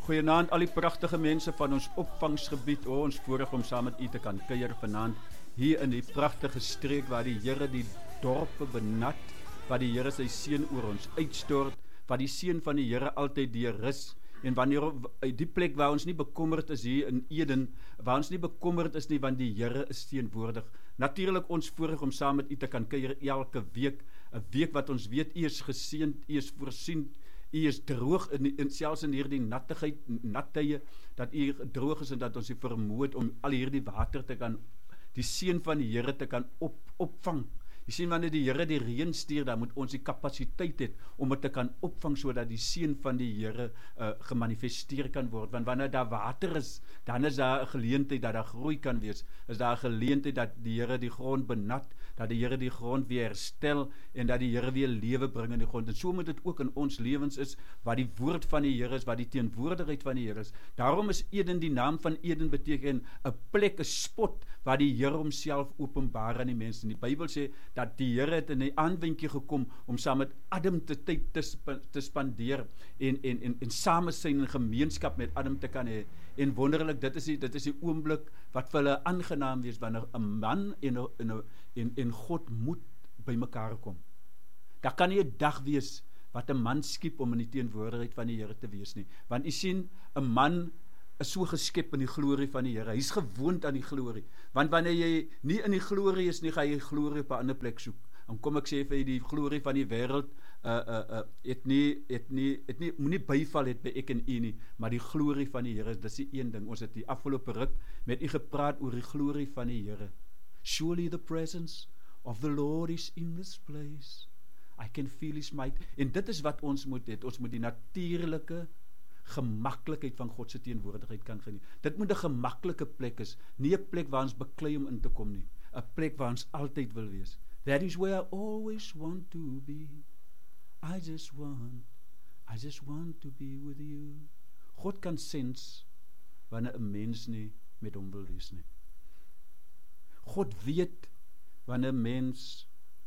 Goeienaand al die pragtige mense van ons opvangsgebied. Ons voorreg om saam met u te kan kuier vanaand hier in die pragtige streek waar die Here die dorpe benat, waar die Here sy seën oor ons uitstort, waar die seën van die Here altyd deur rus. En wanneer die plek waar ons nie bekommerd is hier in Eden, waar ons nie bekommerd is nie, want die Here is teenwoordig. Natuurlik ons voorreg om saam met u te kan kuier elke week, 'n week wat ons weet u is geseënd, u is voorsien, u is droog in selfs in hierdie nattye, dat u droog is en dat ons u vermoë het om al hierdie water te kan, die seën van die Here te kan opvang. Jy sien, wanneer die Here die reën stuur, dan moet ons die kapasiteit hê om dit te kan opvang, sodat die seën van die Here gemanifesteer kan word. Want wanneer daar water is, dan is daar 'n geleentheid dat daar groei kan wees. Is daar 'n geleentheid dat die Here die grond benat, dat die Here die grond weer herstel en dat die Here weer lewe bring in die grond. En so moet dit ook in ons lewens is, wat die woord van die Here is, wat die teenwoordigheid van die Here is. Daarom is Eden, die naam van Eden beteken 'n plek, 'n spot waar die Here homself openbaar aan die mense. En die Bybel sê dat die Here het in die aanwindjie gekom om saam met Adam tyd te spandeer en samesyn en gemeenskap met Adam te kan hê. En wonderlik, dit is die oomblik wat vir hulle aangenaam wees wanneer 'n man en God moet by mekaar kom. Daar kan nie 'n dag wees wat 'n man skiep om in die teenwoordigheid van die Here te wees nie. Want u sien, 'n man is so geskep in die glorie van die Here. Hy's gewoond aan die glorie. Want wanneer jy nie in die glorie is nie, gaan jy glorie op 'n ander plek soek. En kom ek sê vir jy, die glorie van die wêreld moenie byval het by ek en u nie, maar die glorie van die Here, dis die een ding. Ons het die afgelope ruk met u gepraat oor die glorie van die Here. Surely the presence of the Lord is in this place. I can feel his might. En dit is wat ons moet hê. Ons moet die natuurlike gemaklikheid van God se teenwoordigheid kan geniet. Dit moet 'n gemaklike plek is, nie 'n plek waar ons beklei om in te kom nie. 'n Plek waar ons altyd wil wees. That is where I always want to be. I just want to be with you. God kan sens wanneer 'n mens nie met hom wil wees nie. God weet wanneer 'n mens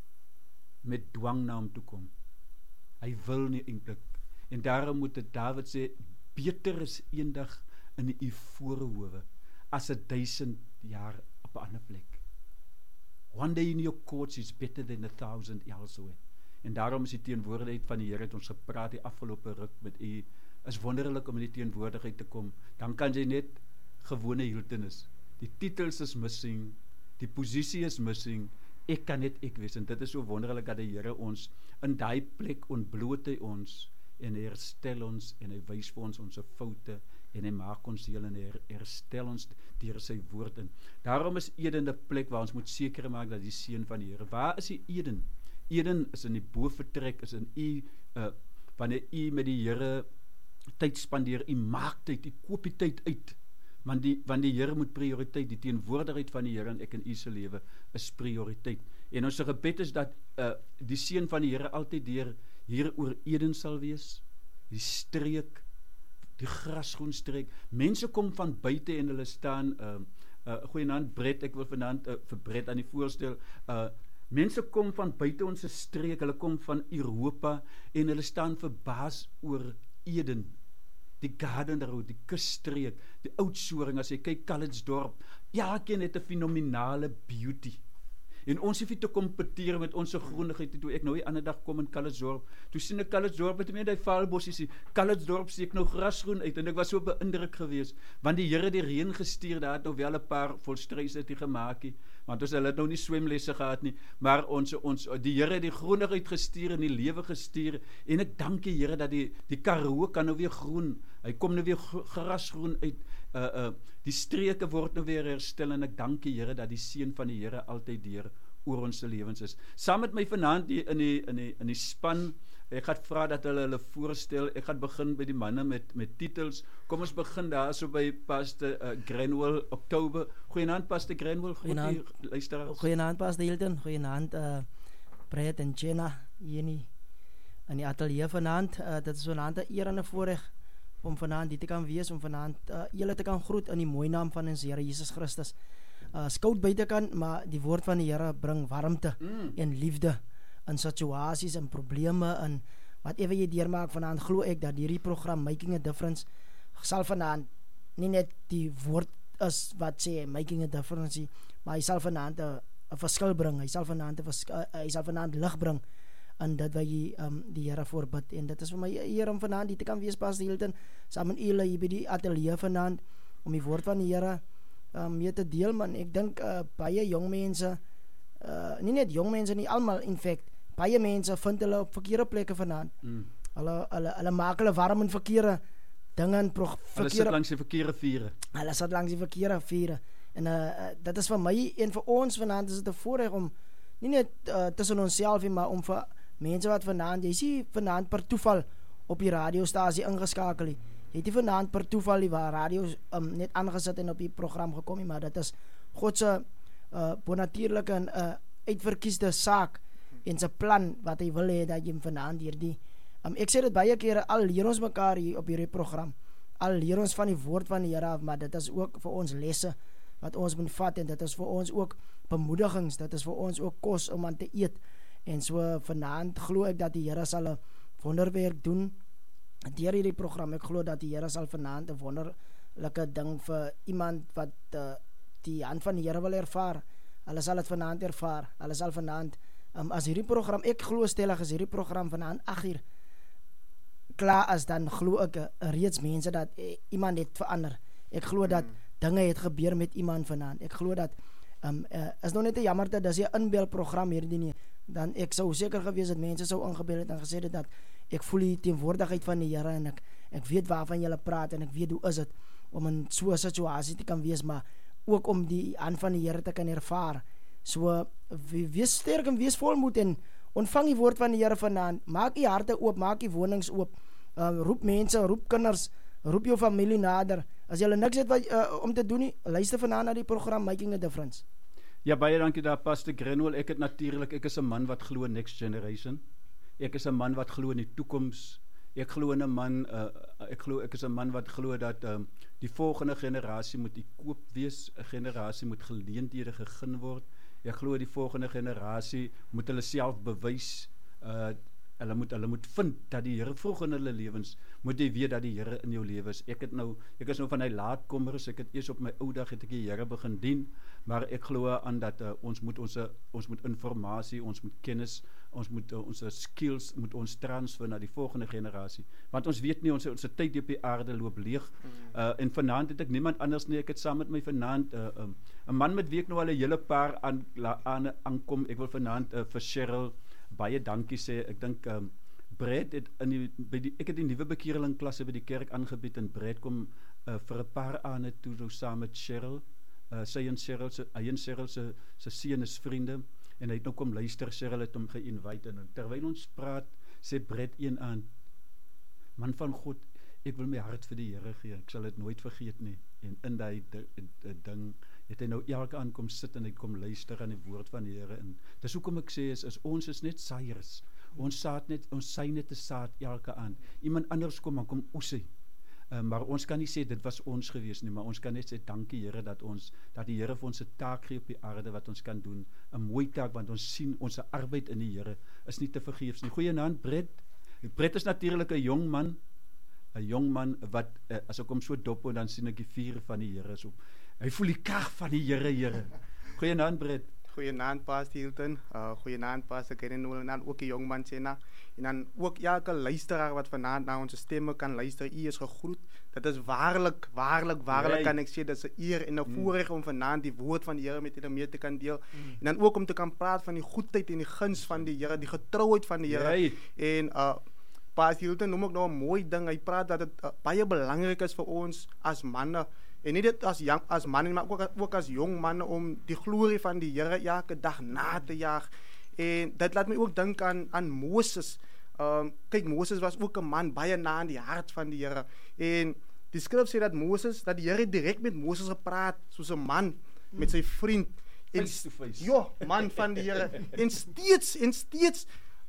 met dwang na hom toe kom. Hy wil nie eintlik. En daarom moet dit Dawid sê, beter is eendag in u voorhoewe as 1000 jaar op 'n ander plek. One day in your courts is better than 1,000 elsewhere. En daarom is die teenwoordigheid van die Here, het ons gepraat die afgelope ruk met u, is wonderlik om in die teenwoordigheid te kom. Dan kan jy net gewone Hilton is. Die titels is missing, die posisie is missing, ek kan net ek wees. En dit is so wonderlik dat die Here ons in daai plek ontbloot hy ons en hy herstel ons en hy wys vir ons ons foute en hy maak ons heel en hy herstel ons deur sy woord in. Daarom is Eden 'n plek waar ons moet seker maak dat die seën van die Here. Waar is die Eden? Eden is in die bovertrek, is in wanneer u met die Here tyd spandeer, u maak tyd, u koop die tyd uit. Want die Here moet prioriteit, die teenwoordigheid van die Here in ek en u se lewe is prioriteit. En ons gebed is dat die seën van die Here altyd hier oor Eden sal wees, die streek, die grasgroen streek. Mense kom van buite en hulle staan, goeienaand Brett, ek wil vanaand vir Brett aan die voorstel, mense kom van buite ons streek, hulle kom van Europa en hulle staan verbaas oor Eden, die Garden Road, die kusstreek, die Oudtshoorn, as jy kyk Calitzdorp, elkeen het 'n fenominale beauty. En ons hoef nie te kompeteer met ons groenigheid. Toe ek nou die ander dag kom in Calitzdorp, toe sien ek Calitzdorp met die valbossies, Calitzdorp sien ek nou grasgroen uit, en ek was so beïndruk geweest, want die Here die reën gestuur, daar het nou wel 'n paar volstruise het hy gemaak, want ons het nou nie swemlesse gehad nie, maar die Here het die groenigheid gestuur en die lewe gestuur, en ek dank die Here dat die Karoo kan nou weer groen, hy kom nou weer grasgroen uit, die streke word nou weer herstel, en ek dank die Here dat die seën van die Here altyd deur oor ons lewens is. Saam met my vanaand in die span, ek gaan vra dat hulle voorstel, ek gaan begin by die manne met titels. Kom ons begin daar so by Pastor Grenwell Oktober. Goeienaand Pastor Grenwell, goeie luisteraars. Goeienaand Pastor Hilton, goeienaand Brett en Jenna hier in die atelier vanaand. Dit is vanaand 'n eer en 'n voorreg om vanaand hier te kan wees, om vanaand julle te kan groet in die mooi naam van ons Here Jesus Christus. Skout buitekant, maar die woord van die Here bring warmte en liefde in situasies en probleme en whatever jy deurmaak vanaand, glo ek dat hierdie program Making a Difference sal vanaand nie net die woord is wat sê making a difference, maar hy sal vanaand 'n verskil bring. Hy sal vanaand lig bring in dit wat jy die Here voorbid. En dit is vir my eer om vanaand hier te kan wees, Pastor Hilton, saam met julle hier by die ateljee vanaand om die woord van die Here mee te deel. Man, ek dink baie jong mense, nie net jong mense nie, almal in fact, baie mense vind hulle op verkeerde plekke vanaand. Hulle maak hulle warm in verkeerde dinge en hulle sit langs die verkeerde vure. Hulle sit langs die verkeerde vure. En dit is vir my en vir ons vanaand is dit 'n voorreg om nie net tussen onsself nie, maar om vir mense wat vanaand, jy sien vanaand per toeval op die radiostasie ingeskakel het. Jy het nie vanaand per toeval die radio net aangesit en op die program gekom nie, maar dit is God se bonatuurlike en uitverkiesde saak en sy plan wat hy wil hê dat jy vanaand hierdie ek sê dit baie kere, al leer ons mekaar hier op hierdie program, al leer ons van die woord van die Here af, maar dit is ook vir ons lesse wat ons moet vat, en dit is vir ons ook bemoedigings, dit is vir ons ook kos om aan te eet. En so vanaand glo ek dat die Here sal 'n wonderwerk doen deur hierdie program. Ek glo dat die Here sal vanaand 'n wonderlike ding vir iemand wat die hand van die Here wil ervaar. Hulle sal dit vanaand ervaar. Hulle sal vanaand as hierdie program, ek glo stellig as hierdie program vanaand 8:00 klaar is, dan glo ek reeds mense dat iemand het verander. Ek glo dat dinge het gebeur met iemand vanaand. Ek glo dat is nog net 'n jammerte dat dis 'n inbeeldprogram hierdie nie. Dan ek sou seker gewees het mense sou ingebel het en gesê het dat ek voel die teenwoordigheid van die Here en ek weet waarvan julle praat en ek weet hoe is dit om in so 'n situasie te kan wees, maar ook om die hand van die Here te kan ervaar. So wees sterk en wees volmoed en ontvang die woord van die Here vanaand. Maak die harte oop, maak die wonings oop. Roep mense, roep kinders, roep jou familie nader. As jy niks het om te doen nie, luister vanaand na die program Making a Difference. Ja, baie dankie daar, Pastor Grenwell. Ek is 'n man wat glo in next generation. Ek is 'n man wat glo in die toekoms. Ek glo in 'n man, ek is 'n man wat glo dat die volgende generasie moet ekoop wees, 'n generasie moet geleenthede gegee word. Ek glo die volgende generasie moet hulle self bewys. Hulle moet vind dat die Here vroeg in hulle lewens, moet jy weet dat die Here in jou lewe is. Ek is nou van hy laatkommers, ek het eers op my ou dag het ek die Here begin dien, maar ek glo aan dat ons moet informasie, ons moet kennis, ons moet ons skills moet ons transfer na die volgende generasie, want ons weet nie, ons tyd op die aarde loop leeg. En vanaand het ek niemand anders nie, ek het saam met my vanaand 'n man met wie ek nou al 'n hele paar aankom. Ek wil vanaand vir Cheryl baie dankie sê. Ek dink Brett het ek het die nuwe bekeerling klasse by die kerk aangebied en Brett kom vir 'n paar aande toe saam met Cheryl. Sy en Cheryl se seun is vriende en hy het nou kom luister. Cheryl het hom ge-invite en terwyl ons praat sê Brett een aan: "Man van God, ek wil my hart vir die Here gee. Ek sal dit nooit vergeet nie." En in daai ding het hy nou elke aand kom sit en hy kom luister aan die woord van die Here. En dis hoekom ek sê is ons is net saaiers. Ons saai net 'n saad elke aand. Iemand anders kom en kom oes hy. Maar ons kan nie sê dit was ons gewees nie, maar ons kan net sê dankie Here dat die Here vir ons 'n taak gee op die aarde wat ons kan doen. 'n Mooi taak, want ons sien ons arbeid in die Here is nie te vergeefs nie. Goeienaand Brett. Brett is natuurlik 'n jong man wat as ek hom so dop en dan sien ek die vuur van die Here so. Hy voel die krag van die Here. Goeienaand Brett. Goeienaand Pastor Hilton. Goeienaand Pastor Grenwell en dan ook die jong man Sena. En dan ook elke luisteraar wat vanaand na ons stemme kan luister. U is gegroet. Dit is waarlik kan ek sê, dit is 'n eer en 'n voorreg om vanaand die woord van die Here met julle mee te kan deel. En dan ook om te kan praat van die goedheid en die guns van die Here, die getrouheid van die Here. En Pastor Hilton noem ook nou 'n mooi ding. Hy praat dat dit baie belangrik is vir ons as manne, en nie dit as manne, maar ook as jong manne, om die glorie van die Here elke dag na te jaag. En dit laat my ook dink aan Moses. Kyk, Moses was ook 'n man baie na aan die hart van die Here. En die skrif sê dat die Here direk met Moses gepraat soos 'n man met sy vriend. Face to face. Ja, man van die Here. En steeds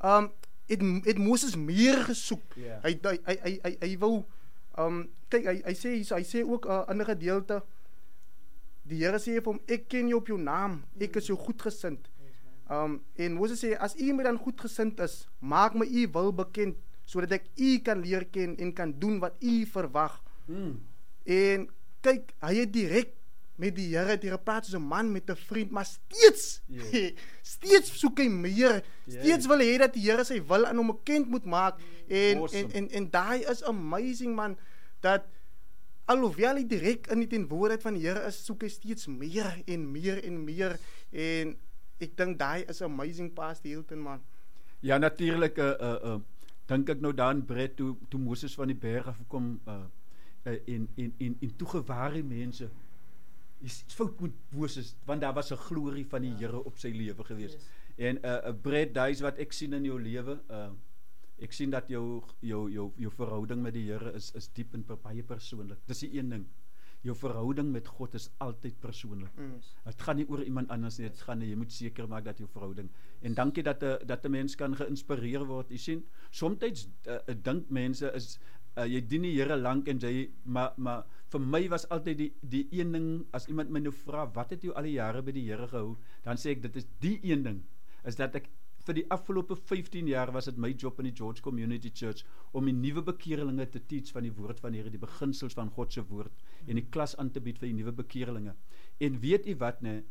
het Moses meer gesoek. Yeah. Hy wou kyk, hy sê ook in 'n gedeelte, die Here sê vir hom, ek ken jou op jou naam, ek is jou goedgesind. En Moses sê, as u my dan goedgesind is, maak my u wil bekend, sodat ek u kan leer ken en kan doen wat u verwag En kyk, hy het direk met die Here gepraat soos 'n man met 'n vriend, maar steeds, steeds soek hy meer. Steeds wil hy dat die Here sy wil aan hom bekend moet maak. En daai is amazing, man, dat alhoewel hy direk in die teenwoordigheid van die Here is, soek hy steeds meer en meer en meer. En ek dink daai is amazing, Pastor Hilton, man. Ja, natuurlik, dink ek nou daarin Brett, toe Moses van die berg afkom, en toe gewaar die mense, is fout met Moses, want daar was 'n glorie van die Here op sy lewe gewees. Yes. En Brett, daai is wat ek sien in jou lewe. Ek sien dat jou verhouding met die Here is diep en baie persoonlik. Dis die een ding. Jou verhouding met God is altyd persoonlik. Het gaan nie oor iemand anders nie, jy moet seker maak dat jou verhouding. En dankie dat 'n mens kan geïnspireer word. Jy sien, soms dink mense jy dien die Here lank en maar vir my was altyd die een ding, as iemand my nou vra, wat het jou al die jare by die Here gehou, dan sê ek, dit is die een ding, is dat ek vir die afgelope 15 jaar was dit my job in die George Community Church om die nuwe bekeerlinge te teach van die woord van die Here, die beginsels van God se woord, en die klas aan te bied vir die nuwe bekeerlinge. En weet u wat, nee,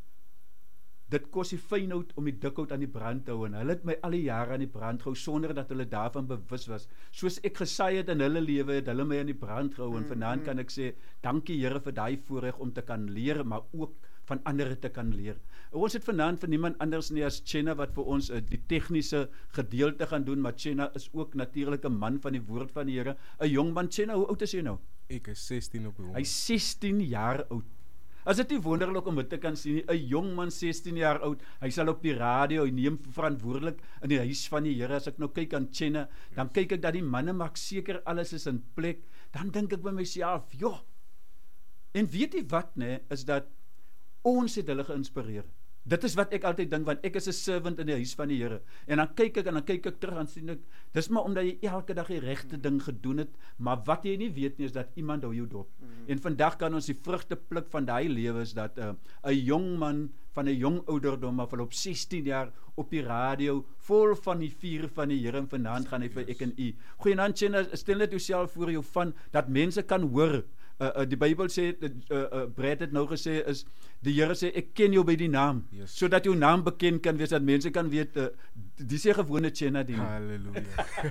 dit kos die fynhout om die dikhout aan die brand te hou, en hulle het my al die jare aan die brand gehou, sonder dat hulle daarvan bewus was. Soos ek gesaai het in hulle lewe, het hulle my aan die brand gehou, en vanaand kan ek sê, dankie Here vir daai voorreg om te kan leer, maar ook van ander te kan leer. Ons het vanaand van niemand anders nie as Chenna wat vir ons die tegniese gedeelte gaan doen, maar Chenna is ook natuurlik 'n man van die woord van die Here, 'n jong man. Chenna, hoe oud is jy nou? Ek is 16 op die hond. Hy is 16 jaar oud. As dit nie wonderlik om dit te kan sien nie, 'n jong man 16 jaar oud, hy sal op die radio, hy neem verantwoordelik in die huis van die Here. As ek nou kyk aan Chenna, dan kyk ek dat die manne maak seker alles is in plek, dan dink ek by myself, joh. En weet jy wat, nee, is dat ons het hulle geïnspireer. Dit is wat ek altyd dink, want ek is 'n servant in die huis van die Here. En dan kyk ek terug en sien ek, dis maar omdat jy elke dag die regte ding gedoen het, maar wat jy nie weet nie is dat iemand hou jou dop. En vandag kan ons die vrugte pluk van daai lewe, is dat 'n jong man van 'n jong ouderdom af op 16 jaar op die radio, vol van die vuur van die Here, en vanaand gaan hy vir ek en u. Goeienaand Chenna, stel net jouself voor jou van, dat mense kan hoor. Die Bybel sê, Brett het nou gesê, is die Here sê, ek ken jou by die naam, sodat jou naam bekend kan wees, dat mense kan weet, die sê gewone Chenna die. Halleluja.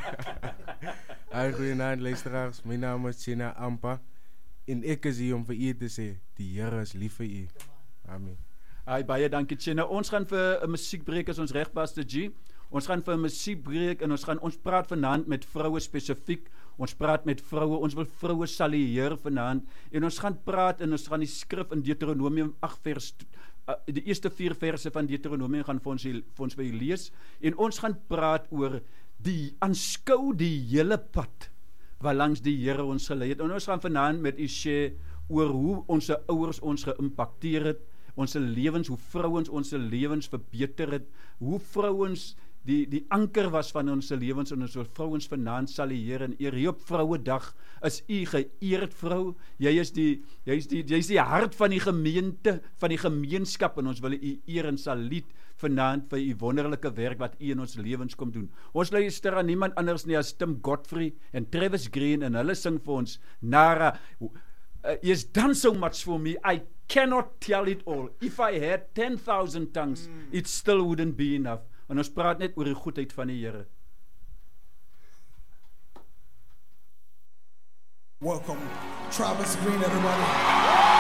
Goeienaand luisteraars, my naam is Chenna Ampa, en ek is hier om vir u te sê, die Here is lief vir u. Amen. Baie dankie Chenna. Ons gaan vir 'n musiekbreek, as ons reg, Pastor G. Ons gaan vir 'n musiekbreek, en ons praat vanaand met vroue spesifiek. Ons praat met vroue, ons wil vroue salieer vanaand, en ons gaan praat, en ons gaan die skrif in Deuteronomium 8 vers, die eerste 4 verse van Deuteronomium gaan vir ons by lees, en ons gaan praat oor aanskou die hele pad, waar langs die Here ons gelei het, en ons gaan vanaand met u share oor hoe ons ouers ons geïmpakteer het, ons lewens, hoe vrouens ons lewens verbeter het, hoe vrouens die anker was van ons lewens, en ons vrouens vanaand salieer en eer. Hier op Vrouedag is u geëerd, vrou. Jy is die hart van die gemeente, van die gemeenskap, en ons wil u eer en saliet vanaand vir u wonderlike werk wat u in ons lewens kom doen. Ons luister aan niemand anders nie as Tim Godfrey en Travis Green, en hulle sing vir ons, Nara, He's done so much for me, I cannot tell it all. If I had 10,000 tongues, it still wouldn't be enough. En ons praat net oor die goedheid van die Here. Welcome, Travis Green, everybody.